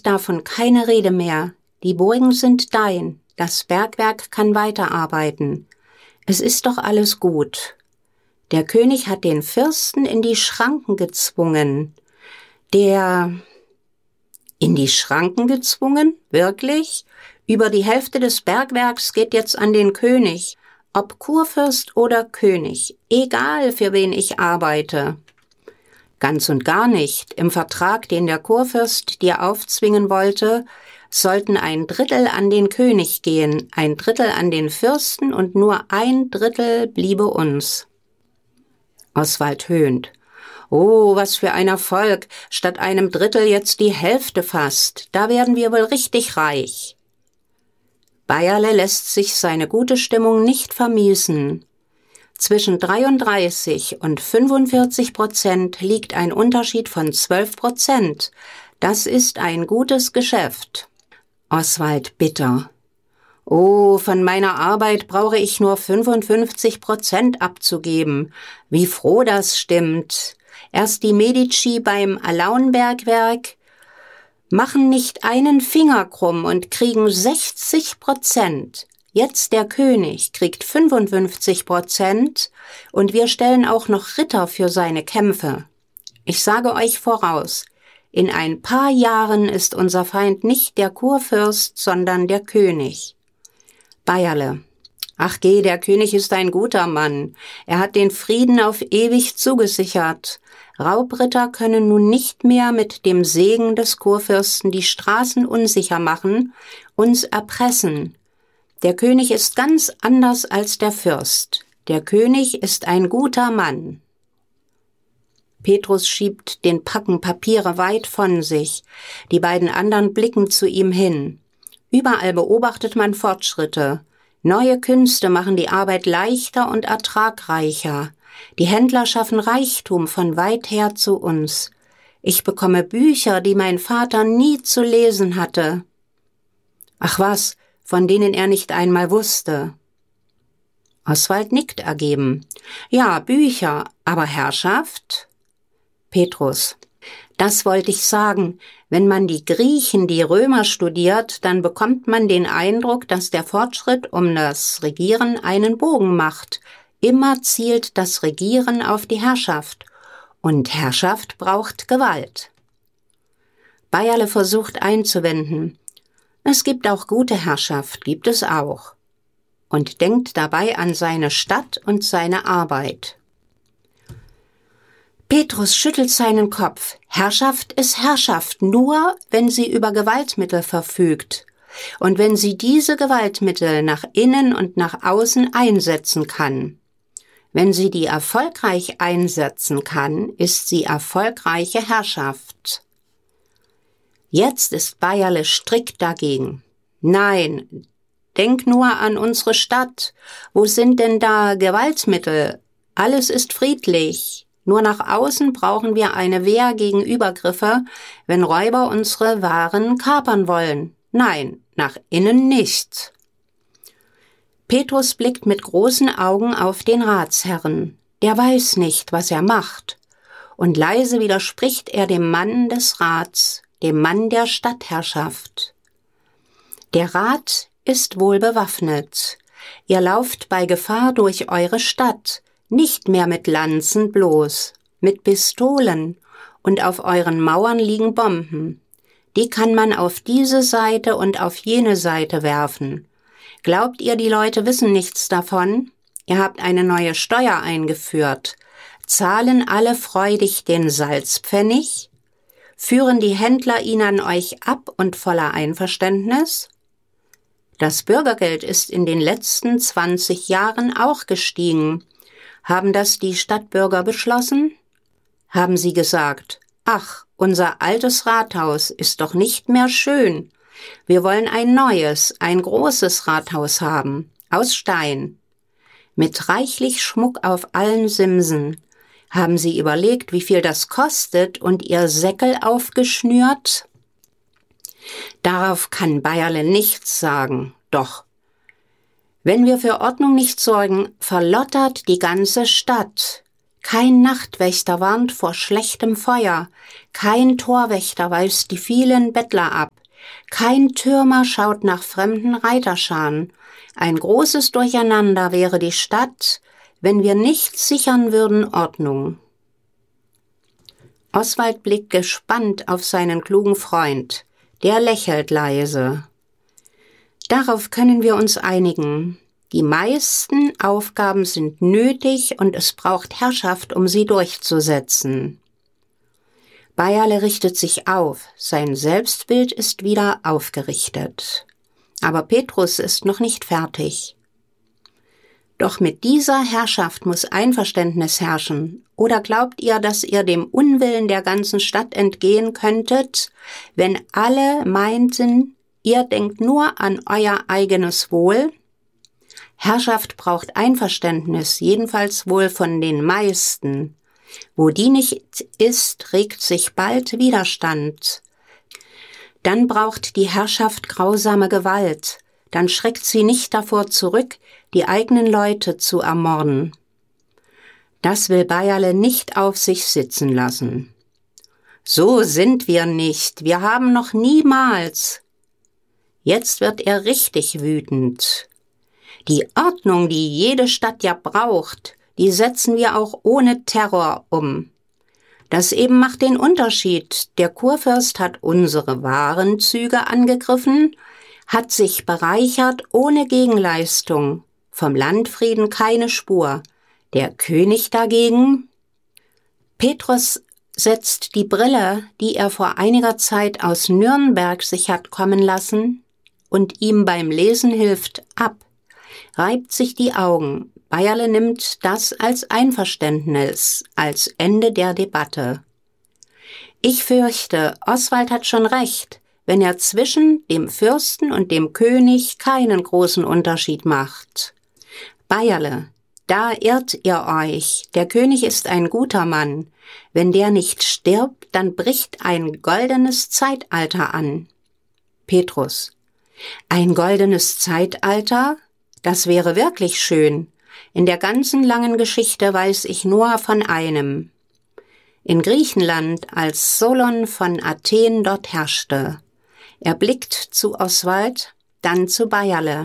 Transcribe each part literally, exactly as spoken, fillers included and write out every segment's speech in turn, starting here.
ist davon keine Rede mehr. Die Burgen sind dein, das Bergwerk kann weiterarbeiten. Es ist doch alles gut. Der König hat den Fürsten in die Schranken gezwungen. Der... In die Schranken gezwungen? Wirklich? Über die Hälfte des Bergwerks geht jetzt an den König. Ob Kurfürst oder König, egal für wen ich arbeite. Ganz und gar nicht. Im Vertrag, den der Kurfürst dir aufzwingen wollte, sollten ein Drittel an den König gehen, ein Drittel an den Fürsten und nur ein Drittel bliebe uns. Oswald höhnt. Oh, was für ein Erfolg, statt einem Drittel jetzt die Hälfte fast, da werden wir wohl richtig reich. Bayerle lässt sich seine gute Stimmung nicht vermiesen. Zwischen dreiunddreißig und fünfundvierzig Prozent liegt ein Unterschied von zwölf Prozent. Das ist ein gutes Geschäft. Oswald bitter. Oh, von meiner Arbeit brauche ich nur fünfundfünfzig Prozent abzugeben. Wie froh das stimmt. Erst die Medici beim Alaunbergwerk machen nicht einen Finger krumm und kriegen sechzig Prozent. Jetzt der König kriegt fünfundfünfzig Prozent und wir stellen auch noch Ritter für seine Kämpfe. Ich sage euch voraus, in ein paar Jahren ist unser Feind nicht der Kurfürst, sondern der König. Bayerle. Ach geh, der König ist ein guter Mann. Er hat den Frieden auf ewig zugesichert. Raubritter können nun nicht mehr mit dem Segen des Kurfürsten die Straßen unsicher machen, uns erpressen. Der König ist ganz anders als der Fürst. Der König ist ein guter Mann. Petrus schiebt den Packen Papiere weit von sich. Die beiden anderen blicken zu ihm hin. Überall beobachtet man Fortschritte. Neue Künste machen die Arbeit leichter und ertragreicher. Die Händler schaffen Reichtum von weit her zu uns. Ich bekomme Bücher, die mein Vater nie zu lesen hatte. Ach was, von denen er nicht einmal wusste. Oswald nickt ergeben. Ja, Bücher, aber Herrschaft? Petrus. Das wollte ich sagen. Wenn man die Griechen, die Römer studiert, dann bekommt man den Eindruck, dass der Fortschritt um das Regieren einen Bogen macht. Immer zielt das Regieren auf die Herrschaft. Und Herrschaft braucht Gewalt. Bayerle versucht einzuwenden. Es gibt auch gute Herrschaft, gibt es auch. Und denkt dabei an seine Stadt und seine Arbeit. Petrus schüttelt seinen Kopf. Herrschaft ist Herrschaft, nur wenn sie über Gewaltmittel verfügt. Und wenn sie diese Gewaltmittel nach innen und nach außen einsetzen kann. Wenn sie die erfolgreich einsetzen kann, ist sie erfolgreiche Herrschaft. Jetzt ist Bayerle strikt dagegen. Nein, denk nur an unsere Stadt. Wo sind denn da Gewaltmittel? Alles ist friedlich. Nur nach außen brauchen wir eine Wehr gegen Übergriffe, wenn Räuber unsere Waren kapern wollen. Nein, nach innen nicht. Petrus blickt mit großen Augen auf den Ratsherren. Der weiß nicht, was er macht. Und leise widerspricht er dem Mann des Rats, dem Mann der Stadtherrschaft. Der Rat ist wohl bewaffnet. Ihr lauft bei Gefahr durch eure Stadt, nicht mehr mit Lanzen bloß, mit Pistolen, und auf euren Mauern liegen Bomben. Die kann man auf diese Seite und auf jene Seite werfen. Glaubt ihr, die Leute wissen nichts davon? Ihr habt eine neue Steuer eingeführt. Zahlen alle freudig den Salzpfennig? Führen die Händler ihn an euch ab und voller Einverständnis? Das Bürgergeld ist in den letzten zwanzig Jahren auch gestiegen. Haben das die Stadtbürger beschlossen? Haben sie gesagt, ach, unser altes Rathaus ist doch nicht mehr schön. Wir wollen ein neues, ein großes Rathaus haben, aus Stein. Mit reichlich Schmuck auf allen Simsen. Haben sie überlegt, wie viel das kostet und ihr Säckel aufgeschnürt? Darauf kann Bayerle nichts sagen, doch. Wenn wir für Ordnung nicht sorgen, verlottert die ganze Stadt. Kein Nachtwächter warnt vor schlechtem Feuer, kein Torwächter weist die vielen Bettler ab, kein Türmer schaut nach fremden Reiterscharen. Ein großes Durcheinander wäre die Stadt, wenn wir nicht sichern würden Ordnung. Oswald blickt gespannt auf seinen klugen Freund. Der lächelt leise. Darauf können wir uns einigen. Die meisten Aufgaben sind nötig und es braucht Herrschaft, um sie durchzusetzen. Bayerle richtet sich auf, sein Selbstbild ist wieder aufgerichtet. Aber Petrus ist noch nicht fertig. Doch mit dieser Herrschaft muss Einverständnis herrschen. Oder glaubt ihr, dass ihr dem Unwillen der ganzen Stadt entgehen könntet, wenn alle meinten, ihr denkt nur an euer eigenes Wohl? Herrschaft braucht Einverständnis, jedenfalls wohl von den meisten. Wo die nicht ist, regt sich bald Widerstand. Dann braucht die Herrschaft grausame Gewalt, dann schreckt sie nicht davor zurück, die eigenen Leute zu ermorden. Das will Bayerle nicht auf sich sitzen lassen. So sind wir nicht, wir haben noch niemals. Jetzt wird er richtig wütend. Die Ordnung, die jede Stadt ja braucht, die setzen wir auch ohne Terror um. Das eben macht den Unterschied. Der Kurfürst hat unsere Warenzüge angegriffen, hat sich bereichert ohne Gegenleistung. Vom Landfrieden keine Spur. Der König dagegen? Petrus setzt die Brille, die er vor einiger Zeit aus Nürnberg sich hat kommen lassen und ihm beim Lesen hilft, ab, reibt sich die Augen. Bayerle nimmt das als Einverständnis, als Ende der Debatte. Ich fürchte, Oswald hat schon recht, wenn er zwischen dem Fürsten und dem König keinen großen Unterschied macht. Bayerle, da irrt ihr euch, der König ist ein guter Mann. Wenn der nicht stirbt, dann bricht ein goldenes Zeitalter an. Petrus, ein goldenes Zeitalter? Das wäre wirklich schön. In der ganzen langen Geschichte weiß ich nur von einem. In Griechenland, als Solon von Athen dort herrschte. Er blickt zu Oswald, dann zu Bayerle.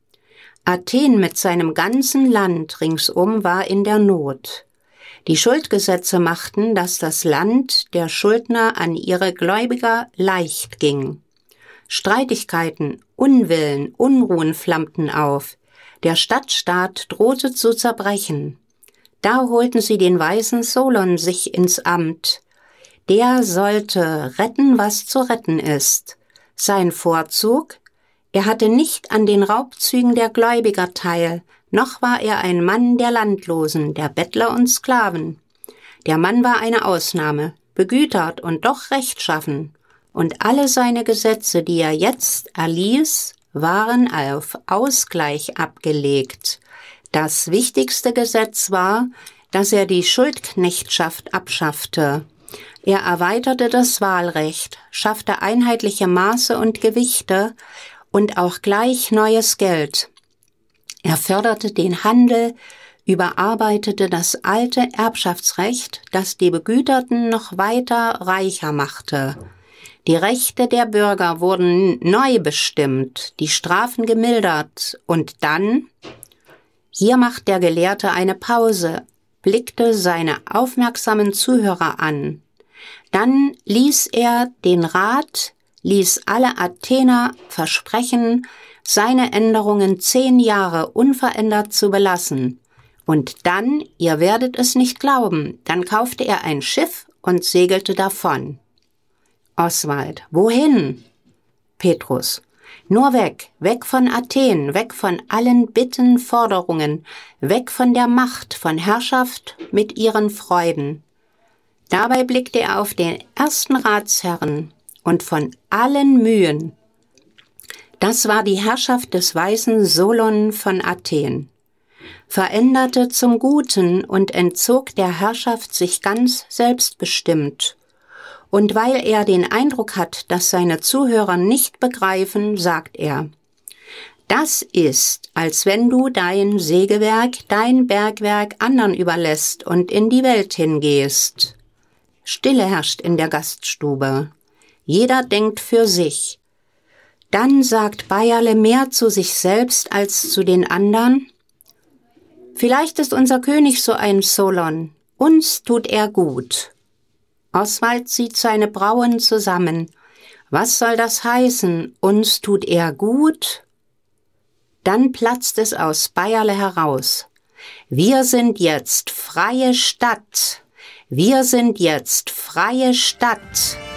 Athen mit seinem ganzen Land ringsum war in der Not. Die Schuldgesetze machten, dass das Land der Schuldner an ihre Gläubiger leicht ging. Streitigkeiten, Unwillen, Unruhen flammten auf. Der Stadtstaat drohte zu zerbrechen. Da holten sie den weisen Solon sich ins Amt. Der sollte retten, was zu retten ist. Sein Vorzug? Er hatte nicht an den Raubzügen der Gläubiger teil, noch war er ein Mann der Landlosen, der Bettler und Sklaven. Der Mann war eine Ausnahme, begütert und doch rechtschaffen. Und alle seine Gesetze, die er jetzt erließ, waren auf Ausgleich abgelegt. Das wichtigste Gesetz war, dass er die Schuldknechtschaft abschaffte. Er erweiterte das Wahlrecht, schaffte einheitliche Maße und Gewichte und auch gleich neues Geld. Er förderte den Handel, überarbeitete das alte Erbschaftsrecht, das die Begüterten noch weiter reicher machte. Die Rechte der Bürger wurden neu bestimmt, die Strafen gemildert und dann, hier macht der Gelehrte eine Pause, blickte seine aufmerksamen Zuhörer an. Dann ließ er den Rat, ließ alle Athener versprechen, seine Änderungen zehn Jahre unverändert zu belassen. Und dann, ihr werdet es nicht glauben, dann kaufte er ein Schiff und segelte davon. Oswald, wohin? Petrus, nur weg, weg von Athen, weg von allen Bitten, Forderungen, weg von der Macht, von Herrschaft mit ihren Freuden. Dabei blickte er auf den ersten Ratsherren und von allen Mühen. Das war die Herrschaft des weisen Solon von Athen. Veränderte zum Guten und entzog der Herrschaft sich ganz selbstbestimmt. Und weil er den Eindruck hat, dass seine Zuhörer nicht begreifen, sagt er, Das ist, als wenn du dein Sägewerk, dein Bergwerk anderen überlässt und in die Welt hingehst. Stille herrscht in der Gaststube. Jeder denkt für sich. Dann sagt Bayerle mehr zu sich selbst als zu den anderen. Vielleicht ist unser König so ein Solon. Uns tut er gut. Oswald zieht seine Brauen zusammen. Was soll das heißen? Uns tut er gut? Dann platzt es aus Bayerle heraus. Wir sind jetzt freie Stadt. Wir sind jetzt freie Stadt.